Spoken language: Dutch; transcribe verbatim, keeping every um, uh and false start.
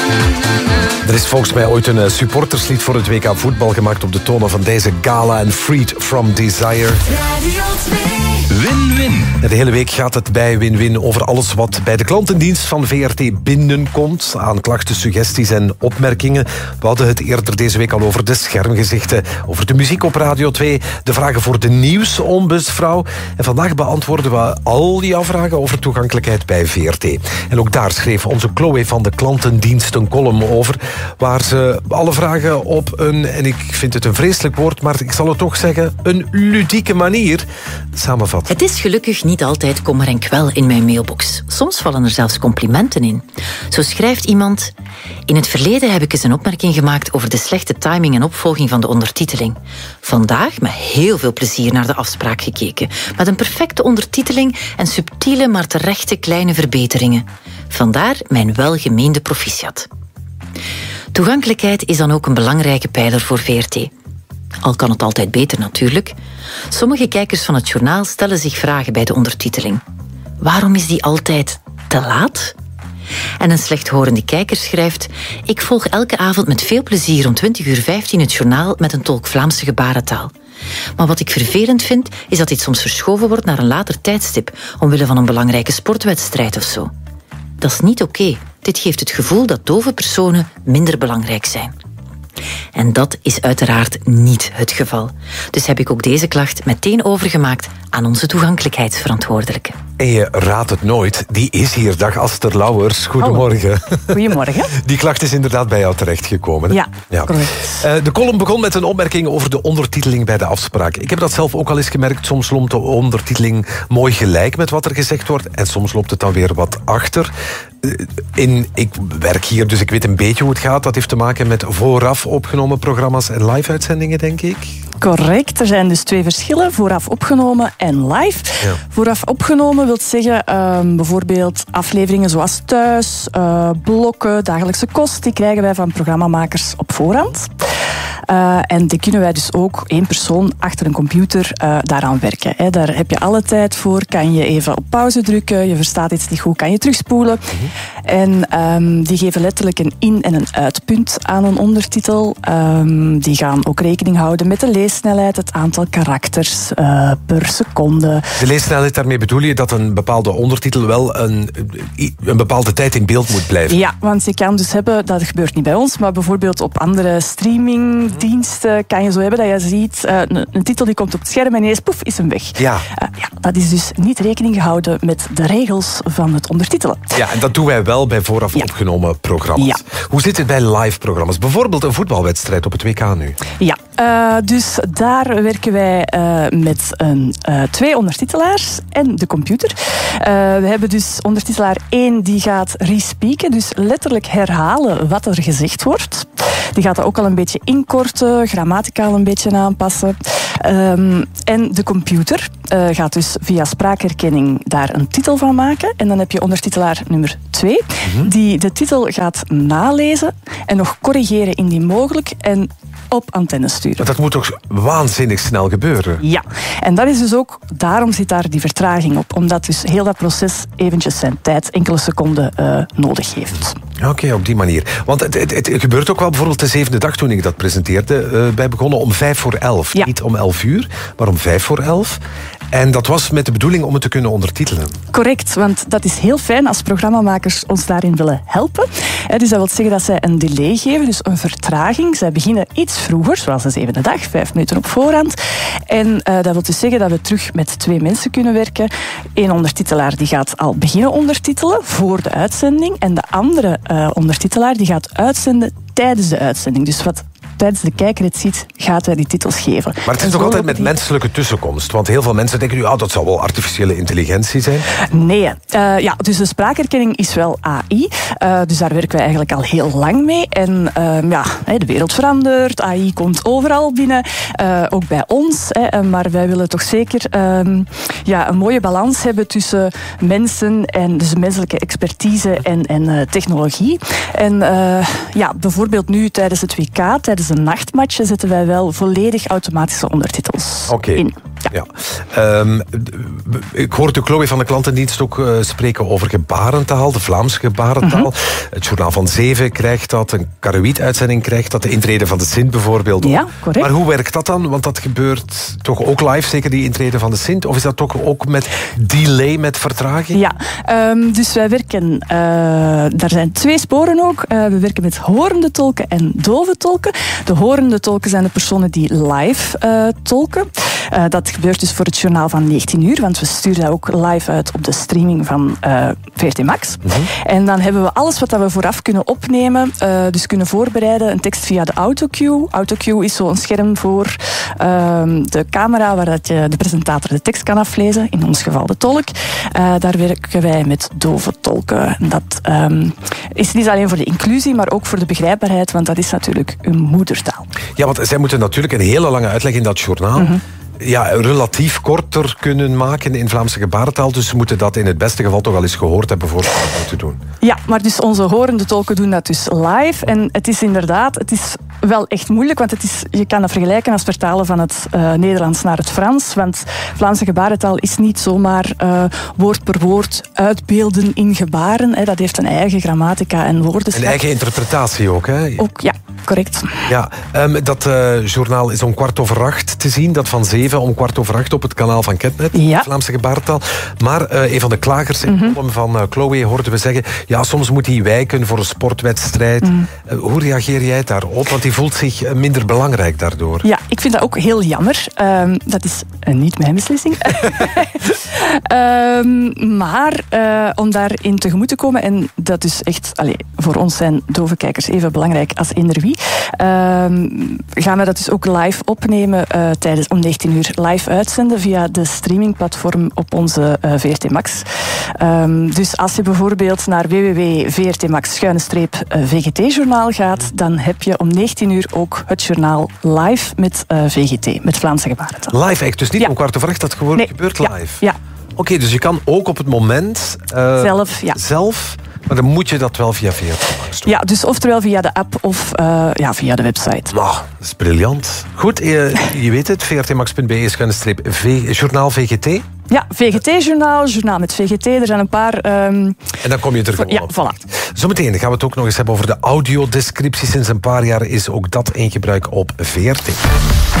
Er is volgens mij ooit een supporterslied voor het W K voetbal gemaakt op de tonen van deze gala en Freed from Desire. Win-win. De hele week gaat het bij Win-Win over alles wat bij de klantendienst van V R T binnenkomt. Aan klachten, suggesties en opmerkingen. We hadden het eerder deze week al over de schermgezichten, over de muziek op Radio twee, de vragen voor de nieuwsombudsvrouw. En vandaag beantwoorden we al jouw vragen over toegankelijkheid bij V R T. En ook daar schreef onze Chloe van de klantendienst een column over, waar ze alle vragen op een, en ik vind het een vreselijk woord, maar ik zal het toch zeggen, een ludieke manier samenvat. Het is gelukkig niet altijd kommer en kwel in mijn mailbox. Soms vallen er zelfs complimenten in. Zo schrijft iemand: in het verleden heb ik eens een opmerking gemaakt over de slechte timing en opvolging van de ondertiteling. Vandaag met heel veel plezier naar de afspraak gekeken. Met een perfecte ondertiteling en subtiele maar terechte kleine verbeteringen. Vandaar mijn welgemeende proficiat. Toegankelijkheid is dan ook een belangrijke pijler voor V R T. Al kan het altijd beter natuurlijk. Sommige kijkers van het journaal stellen zich vragen bij de ondertiteling. Waarom is die altijd te laat? En een slechthorende kijker schrijft: ik volg elke avond met veel plezier om twintig uur vijftien het journaal met een tolk Vlaamse gebarentaal. Maar wat ik vervelend vind, is dat dit soms verschoven wordt naar een later tijdstip, omwille van een belangrijke sportwedstrijd of zo. Dat is niet oké. Okay. Dit geeft het gevoel dat dove personen minder belangrijk zijn. En dat is uiteraard niet het geval. Dus heb ik ook deze klacht meteen overgemaakt aan onze toegankelijkheidsverantwoordelijke. En je raadt het nooit, die is hier. Dag Aster Lauwers, goedemorgen. Hallo. Goedemorgen. Die klacht is inderdaad bij jou terechtgekomen. Ja, ja, correct. Uh, de column begon met een opmerking over de ondertiteling bij de afspraak. Ik heb dat zelf ook al eens gemerkt. Soms loopt de ondertiteling mooi gelijk met wat er gezegd wordt en soms loopt het dan weer wat achter. In, ik werk hier, dus ik weet een beetje hoe het gaat. Dat heeft te maken met vooraf opgenomen programma's en live-uitzendingen, denk ik. Correct, er zijn dus twee verschillen. Vooraf opgenomen en live. Ja. Vooraf opgenomen wil zeggen uh, bijvoorbeeld afleveringen zoals Thuis, uh, blokken, dagelijkse kost. Die krijgen wij van programmamakers op voorhand. Uh, en die kunnen wij dus ook één persoon achter een computer uh, daaraan werken. Hè. Daar heb je alle tijd voor. Kan je even op pauze drukken. Je verstaat iets niet goed, kan je terugspoelen. Mm-hmm. En um, die geven letterlijk een in- en een uitpunt aan een ondertitel. Um, die gaan ook rekening houden met de leessnelheid, het aantal karakters uh, per seconde. De leessnelheid, daarmee bedoel je dat een bepaalde ondertitel wel een, een bepaalde tijd in beeld moet blijven? Ja, want je kan dus hebben, dat gebeurt niet bij ons, maar bijvoorbeeld op andere streamingdiensten kan je zo hebben dat je ziet, uh, een, een titel die komt op het scherm en ineens poef, is hem weg. Ja. Uh, ja, dat is dus niet rekening gehouden met de regels van het ondertitelen. Ja, en dat doen wij wel bij vooraf ja. opgenomen programma's. Ja. Hoe zit het bij live programma's? Bijvoorbeeld een voetbalwedstrijd op het W K nu. Ja, uh, dus daar werken wij uh, met een, uh, twee ondertitelaars en de computer. Uh, we hebben dus ondertitelaar één die gaat respeaken, dus letterlijk herhalen wat er gezegd wordt. Die gaat dat ook al een beetje inkorten, grammaticaal een beetje aanpassen. Um, en de computer uh, gaat dus via spraakherkenning daar een titel van maken. En dan heb je ondertitelaar nummer twee, mm-hmm. die de titel gaat nalezen en nog corrigeren indien mogelijk en op antenne sturen. Dat moet toch waanzinnig snel gebeuren? Ja, en dat is dus ook, daarom zit daar die vertraging op. Omdat dus heel dat proces eventjes zijn tijd, enkele seconden uh, nodig heeft. Oké, okay, op die manier. Want het, het, het gebeurt ook wel bijvoorbeeld de zevende dag toen ik dat presenteerde. Uh, wij begonnen om vijf voor elf. Ja. Niet om elf uur, maar om vijf voor elf. En dat was met de bedoeling om het te kunnen ondertitelen. Correct, want dat is heel fijn als programmamakers ons daarin willen helpen. Dus dat wil zeggen dat zij een delay geven, dus een vertraging. Zij beginnen iets vroeger, zoals de zevende dag, vijf minuten op voorhand. En uh, dat wil dus zeggen dat we terug met twee mensen kunnen werken. Eén ondertitelaar die gaat al beginnen ondertitelen voor de uitzending. En de andere uh, ondertitelaar die gaat uitzenden tijdens de uitzending. Dus wat tijdens de kijker het ziet, gaat hij die titels geven. Maar het is toch altijd met die... menselijke tussenkomst? Want heel veel mensen denken nu, oh, dat zal wel artificiële intelligentie zijn? Nee. Uh, ja, dus de spraakherkenning is wel A I. Uh, dus daar werken wij eigenlijk al heel lang mee. En uh, ja, de wereld verandert. A I komt overal binnen. Uh, ook bij ons. Hè, maar wij willen toch zeker uh, ja, een mooie balans hebben tussen mensen en dus menselijke expertise en, en uh, technologie. En uh, ja, bijvoorbeeld nu tijdens het W K, tijdens een nachtmatch, zetten wij wel volledig automatische ondertitels okay. in. Ja. Ja. Um, ik hoorde Chloe van de klantendienst ook uh, spreken over gebarentaal, de Vlaamse gebarentaal. Mm-hmm. Het journaal van zeven krijgt dat, een Karuit-uitzending krijgt dat, de intrede van de Sint bijvoorbeeld. Ja, correct. Maar hoe werkt dat dan? Want dat gebeurt toch ook live, zeker die intrede van de Sint? Of is dat toch ook met delay, met vertraging? Ja, um, dus wij werken, uh, daar zijn twee sporen ook. Uh, we werken met horende tolken en dove tolken. De horende tolken zijn de personen die live uh, tolken. Uh, dat gebeurt dus voor het journaal van negentien uur, want we sturen dat ook live uit op de streaming van uh, V R T Max. Mm-hmm. En dan hebben we alles wat we vooraf kunnen opnemen, uh, dus kunnen voorbereiden, een tekst via de autocue. Autocue is zo'n scherm voor uh, de camera waar dat je de presentator de tekst kan aflezen, in ons geval de tolk. Uh, daar werken wij met dove tolken. Dat um, is niet alleen voor de inclusie, maar ook voor de begrijpbaarheid, want dat is natuurlijk hun moedertaal. Ja, want zij moeten natuurlijk een hele lange uitleg in dat journaal... Mm-hmm. Ja, relatief korter kunnen maken in Vlaamse gebarentaal. Dus ze moeten dat in het beste geval toch al eens gehoord hebben voor ze dat moeten doen. Ja, maar dus onze horende tolken doen dat dus live. En het is inderdaad, het is wel echt moeilijk, want het is, je kan dat vergelijken als vertalen van het uh, Nederlands naar het Frans. Want Vlaamse gebarentaal is niet zomaar uh, woord per woord uitbeelden in gebaren. Hè. Dat heeft een eigen grammatica en woordenschat. Een eigen interpretatie ook, hè? Ook, ja. Correct. Ja, um, dat uh, journaal is om kwart over acht te zien. Dat van zeven om kwart over acht op het kanaal van Ketnet, ja. Vlaamse gebarentaal. Maar uh, een van de klagers in mm-hmm. de column van uh, Chloe hoorden we zeggen... ja, soms moet hij wijken voor een sportwedstrijd. Mm. Uh, hoe reageer jij daarop? Want die voelt zich uh, minder belangrijk daardoor. Ja, ik vind dat ook heel jammer. Um, dat is uh, niet mijn beslissing. um, maar uh, om daarin tegemoet te komen... en dat is echt... Allez, voor ons zijn dove kijkers even belangrijk als eender wie... Um, gaan we dat dus ook live opnemen uh, tijdens om negentien uur live uitzenden via de streamingplatform op onze uh, V R T Max. Um, dus als je bijvoorbeeld naar w w w punt v r t max v g t journaal gaat, dan heb je om negentien uur ook het journaal live met uh, V G T, met Vlaamse gebarentaal. Live echt, dus niet ja. om kwart over acht, dat gewoon nee. gebeurt ja. live? Ja. Oké, okay, dus je kan ook op het moment... Uh, zelf, ja. Zelf... Maar dan moet je dat wel via V R T Max doen. Ja, dus oftewel via de app of uh, ja, via de website. Nou, dat is briljant. Goed, je, je weet het, v r t max punt b e schuine streep journaal V G T. Ja, V G T-journaal, journaal met V G T. Er zijn een paar... Um... En dan kom je er gewoon ja, op. Voilà. Zometeen gaan we het ook nog eens hebben over de audiodescriptie. Sinds een paar jaar is ook dat in gebruik op V R T.